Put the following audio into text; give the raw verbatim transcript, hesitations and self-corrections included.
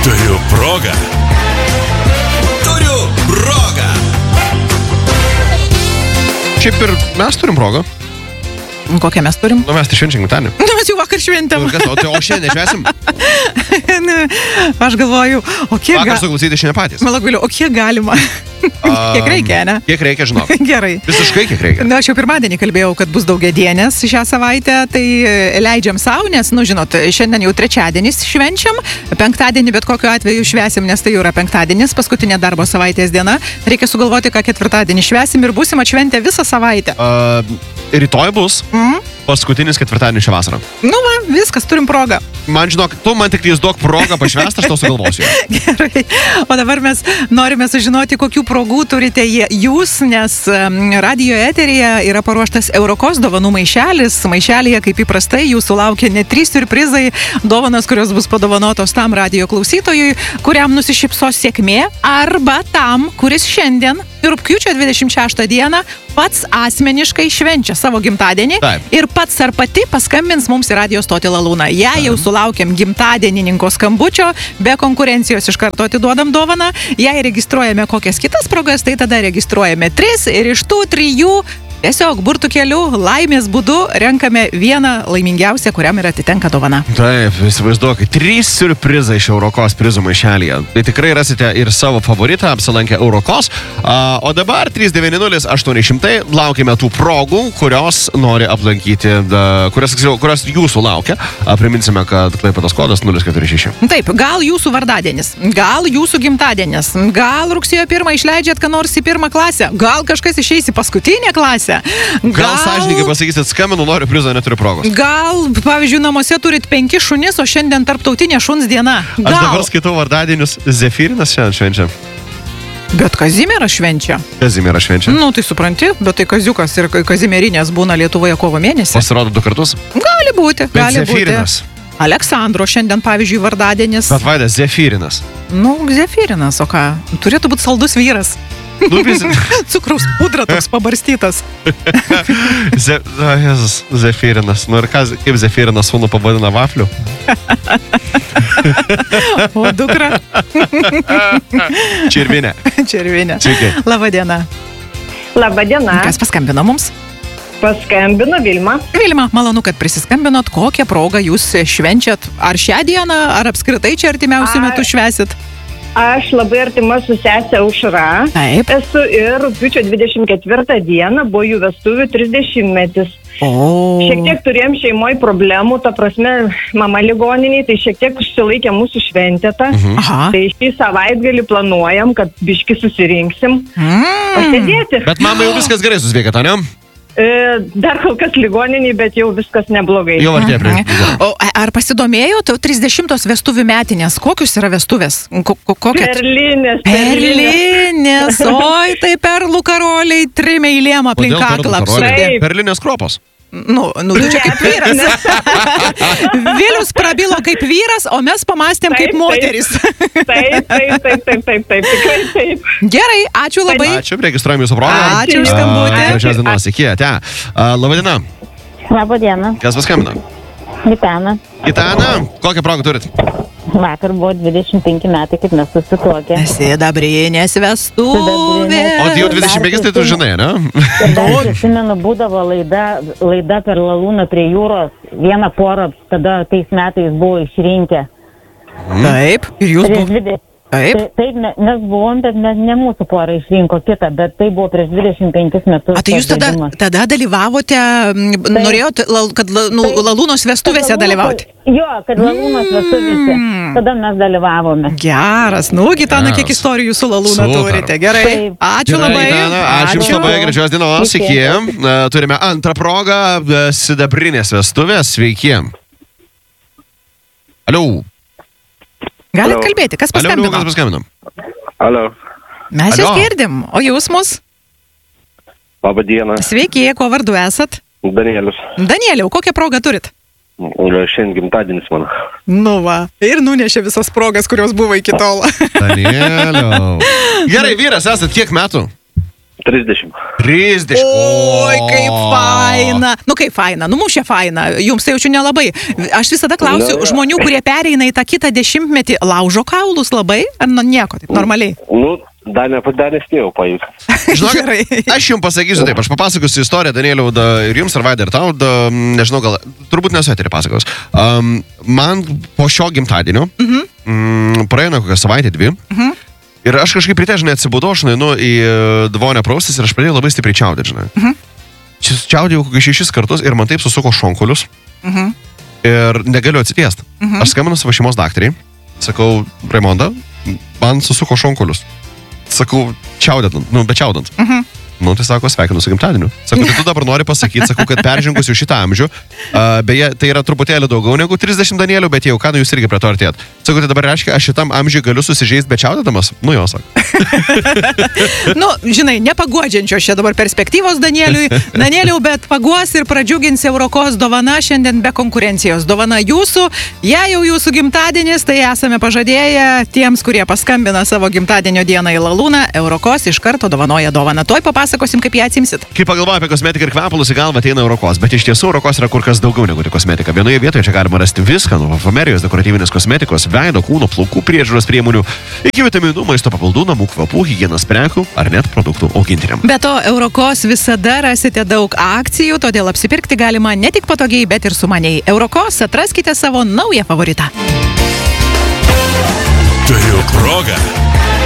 Turiu progą. Turiu progą. Šiaip ir mes turim progą. Kokią mes turim? Nu, mes tai švenčiam gimtadienį. Nu, mes jau vakar šventėm. Nu, kas, o, tai, o šiandien švesim? Aš galvoju, o kiek... Vakar ga- suklausyti šiandien patys. Malagulio, o kiek galima? Kiek reikia, ne? Kiek reikia, žinok. Gerai. Visiškai kiek reikia. Na, aš jau pirmadienį kalbėjau, kad bus daugiadienės šią savaitę, tai leidžiam savo, nes, nu, žinot, šiandien jau trečiadienis švenčiam, penktadienį bet kokiu atveju švesim, nes tai jau yra penktadienis, paskutinė darbo savaitės diena. Reikia sugalvoti, ką ketvirtadienį švesim ir būsim atšventę visą savaitę. Uh, rytoj bus Mm? paskutinis ketvirtadienis šią vasarą. Nu, va, viskas, turim progą. Man žinok, tu man tik jis duok progą pašvęsti, aš to sugalvosiu. Gerai. O dabar mes norime sužinoti, kokių progų turite jie- jūs, nes um, radio eteryje yra paruoštas Eurokos dovanų maišelis. Maišelėje, kaip įprastai, jūsų laukia net trys siurprizai, dovanas, kurios bus padovanotos tam radio klausytojui, kuriam nusišypsos sėkmė, arba tam, kuris šiandien, rugpjūčio dvidešimt šeštą dieną, pats asmeniškai švenčia savo gimtadienį. Taip. Ir pats ar pati paskambins mums į radio stotį Lalūną. Jei jau sulaukiam gimtadienininko skambučio, be konkurencijos iš karto atiduodam dovaną. Jei registruojame kokias kitas progas, tai tada registruojame tris ir iš tų trijų tiesiog burtų keliu, laimės būdu renkame vieną laimingiausią, kuriam ir atitenka dovana. Taip, įsivaizduokit, trys siurprizai iš Eurokos prizų maišelėje. Tai tikrai rasite ir savo favoritą, apsilankę Eurokos. A, o dabar trys devyni nulis aštuoni šimtai laukime tų progų, kurios nori aplankyti, da, kurios, kurios jūsų laukia. A, priminsime, kad Klaipėdos kodas nulis keturi šeši. Taip, gal jūsų vardadienis, gal jūsų gimtadienis, gal rugsėjo pirmą išleidžiat ką nors į pirmą klasę, gal kažkas išeis į paskutinę klasę. Gal, gal sąžininkai pasakysit, skambinu, noriu prizo, neturiu progos. Gal, pavyzdžiui, namuose turit penki šunis, o šiandien tarptautinė šuns diena. Gal. Aš dabar skaitau vardadienius, Zefyrinas šiandien švenčia. Bet Kazimieras švenčia. Kazimieras švenčia. Nu, tai supranti, bet tai Kaziukas ir Kazimierinės būna Lietuvoje kovo mėnesį. Pasirodo du kartus. Gali būti, Bet gali būti. Zefyrinas. Aleksandro šiandien, pavyzdžiui, vardadienis. Bet Vaidas, Zefyrinas. Nu, Zefyrinas, o ką? Turėtų būti saldus vyras. Nu, vis... Cukraus pudra toks pabarstytas. Ze... O, Jezus, Zefyrinas. Nu ir kas, kaip Zefyrinas sūnų pavadina vaflių? O dukra? Čirvinė. Červinė. Sveiki. Labadiena. Labadiena. Kas paskambino mums? Paskambino Vilma. Vilma, malonu, kad prisiskambinot. Kokią progą jūs švenčiat? Ar šią dieną, ar apskritai čia artimiausiu A- metu švesit? Aš labai artima su sesė Aušra. Taip. Esu ir rugpjūčio dvidešimt ketvirtą dieną buvo jų vestuvių trisdešimtmetis. O. Šiek tiek turėjom šeimoje problemų, ta prasme, mama ligoniniai, tai šiek tiek užsilaikė mūsų šventėtą. Mhm. Aha. Tai šį savaitgalį planuojam, kad biški susirinksim Mm. pasėdėti. Bet mamai jau viskas gerai su sveikata, ne? E, dar kol kas ligoniniai, bet jau viskas neblogai. Jau artėja prie. O ar pasidomėjot trisdešimtos vestuvių metinės? Kokius yra vestuvės? Ko, ko, kokia? Perlinės, Perlinės. Oi, tai perlų karoliai trim eilėm aplink Kodėl kaklą perlų karoliai? apsukti. Taip. Perlinės kropos. Nu, nu, tu čia kaip vyras. Vilius prabilo kaip vyras, o mes pamastėm kaip Taip, moteris. Taip, taip, taip, taip, taip, taip, taip, tikrai taip. Gerai, ačiū labai. Ačiū, registruojam jūsų progą. Ačiū už skambutį. A, Gražios dienos, iki, ate. Labadiena. Labadiena, Kas paskambino? Gitana. Gitana, kokią progą turit? Vakar buvo dvidešimt penki metai, kaip mes susituokė. Sidabrinės vestuvės. O tai jau dvidešimt penki, tai tu žinai, ne? Ir dar aš atsimenu, būdavo laida, laida per Lalūną prie jūros. Vieną porą tada tais metais buvo išrinkę. Taip, ir jūs Prieš buvote. dvidešimt Taip. Tai- Taip, ne- mes buvom, bet mes ne mūsų porą išrinko kitą, bet tai buvo prieš dvidešimt penkis metus. A, tai jūs tas tada, žaidimas. tada dalyvavote, m, norėjot, lal- kad la- nu, Taip. Lalūnos vestuvėse Lalūnos- dalyvauti? Jo, kad Lalūnos vestuvėse. Tada mes dalyvavome. Geras, nu, Gitana, kiek Geras. istorijų su Lalūna Super. turite. Gerai, Taip. ačiū Gerai, labai. Gitana, ačiū Jums labai, gražios dienos, Iki. iki. E, Turime antrą progą, e, sidabrinės vestuvės, sveiki. Aliau. Galit Alio. kalbėti, kas Aliau, aliau, kas paskambino? paskambino? Alio, Mes jūs Alio. girdim, o jūs mus? labą dieną, Sveiki, kuo vardu esat? Danielius. Danieliau, kokią progą turit? Šiandien gimtadienis mano. Nu va, ir nunešė visas progas, kurios buvo iki tol. Danieliau. Gerai, vyras, esat kiek metų? trisdešimt. trisdešimt. Oi, kaip faina. Nu, kaip faina. Nu, mums čia faina. Jums tai jaučiu nelabai. Aš visada klausiu Na, žmonių, kurie pereina į tą kitą dešimtmetį, laužo kaulus labai? Ar nu, nieko, taip, normaliai? Nu, dar, ne, dar nespėjau pajusti. Gerai. Žinok, aš jums pasakysiu taip, aš papasakosiu istoriją, Danieliau, da, ir jums, ar Vaidai, ir tau, da, nežinau, gal, turbūt nesu eterį pasakos. Um, man po šio gimtadienio, Mhm. mm, praeina kokią savaitę, dvi, Mhm. ir aš kažkaip ryte, žinai, atsibudau, aš nueinu į dvonę praustis ir aš pradėjau labai stipriai čiaudėti, žinai. Mhm. Čiaudėjau kokius šešis kartus ir man taip susuko šonkaulius Mhm. ir negaliu atsitiesti. Mhm. Aš skambinu savo šeimos daktarį, sakau, Raimonda, man susuko šonkaulius. Sakau, čiaudėtant, nu, be čiaudant. Mhm. Nu, tai sako, sveikinu su gimtadieniu. Sakau, tai tu dabar nori pasakyti, sakau, kad peržengusiu šitą amžių, uh, beje, tai yra truputėlį daugiau negu trisdešimt Danielių, bet jau ką, nu jūs irgi prie to artėjat. Sakau, tai dabar reiškia, aš šitam amžiui galiu susižeisti be čiaudėdamas? Nu, jo, sako. Nu, žinai, nepaguodžiančio čia dabar perspektyvos Danieliui. Danieliau, bet paguos ir pradžiugins Eurokos dovana šiandien be konkurencijos. Dovana jūsų, jei jau jūsų gimtadienis, tai esame pažadėję tiems, kurie paskambina savo gimtadienio dieną į Lalūną, Eurokos iš karto dovanoja dovaną. Tuoj papasakosim, kaip ją atsimsit. Kai pagalvoju apie kosmetiką ir kvepalus, į galvą ateina Eurokos, bet iš tiesų Eurokos yra kur kas daugiau negu tik kosmetika. Vienoje vietoje čia galima rasti viską, nuo parfumerijos, dekoratyvinės kosmetikos, veido, kūno, plaukų priežiūros priemonių, iki vitaminų, maisto papildų, namų kvapų, higienos prekių ar net produktų augintiniam. Be to, Eurokos visada rasite daug akcijų, todėl apsipirkti galima ne tik patogiai, bet ir sumaniai. Eurokos, atraskite savo naują favoritą. Turiu progą